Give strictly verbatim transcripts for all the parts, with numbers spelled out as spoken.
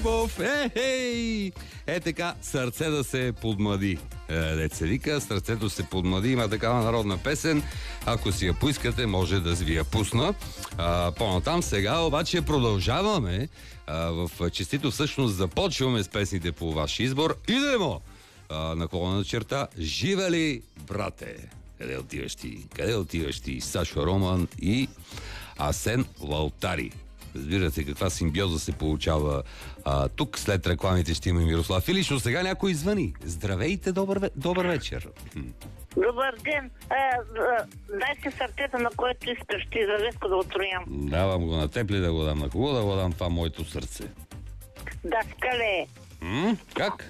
любов. Ей-хей! Е така, сърце да се подмлади. Деца вика, сърцето се подмлади. Има такава народна песен. Ако си я поискате, може да ви я пусна. А, по-натам сега обаче продължаваме. А, в честито всъщност започваме с песните по ваш избор. Идемо! Наклона на черта. Живе ли, брате? Къде отиваш ти? Къде отиваш ти? Сашо Роман и Асен Лалтари. Разбирате каква симбиоза се получава а, тук. След рекламите ще има Мирослав Илиш, но сега някой звъни. Здравейте, добър, ве... добър вечер. Добър ден. А, а, дайте сърцето, на което искаш ти, за леско да отроям. Давам го на теб ли да го дам? На кого да го дам това моето сърце? Даскале. М? Как?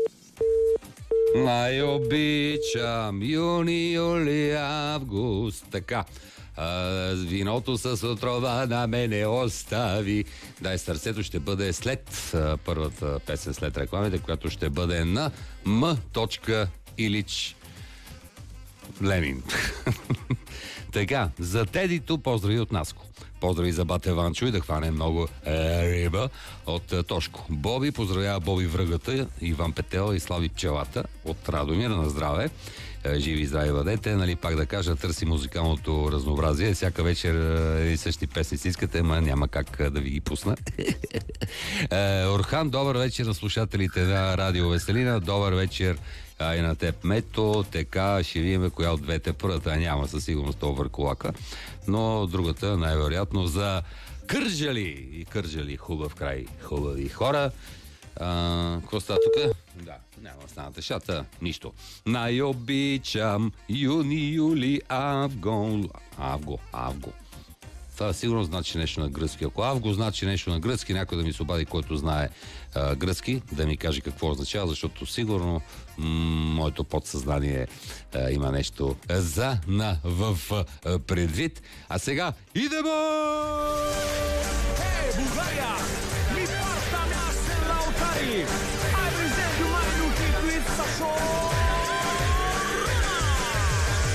Най-обичам юни, юли, август. Така. А, виното с отрова на мене остави. Дай сърцето ще бъде след а, първата песен, след рекламите, която ще бъде на М. Илич Ленин. Така, за Тедито поздрави от Наско. Поздрави за бате Ванчо и да хване много е, риба от е, Тошко. Боби поздравява Боби Връгата, Иван Петела и Слави Пчелата от Радомир. На здраве. Е, живи и здрави бъдете. Нали, пак да кажа, търси музикалното разнообразие. Всяка вечер е, и същи песни си искате, ма няма как е, да ви ги пусна. е, Орхан, добър вечер на слушателите на Радио Веселина. Добър вечер а и на теб, Мето. Така ще видим коя от двете. Първата няма със сигурност това върколака, но другата най-вероятно за Кърджали. И Кърджали, хубав край, хубави хора. А, какво става тук? Да, няма станата шата. Нищо. Най-обичам юни, юли, авго. Авго, авго. Това сигурно значи нещо на гръцки. Ако авго значи нещо на гръцки, някой да ми се обади, който знае а, гръцки, да ми каже какво означава, защото сигурно м- моето подсъзнание а, има нещо за на в а, предвид. А сега идемо! Ей, България! Ми парта Асен Лалтари!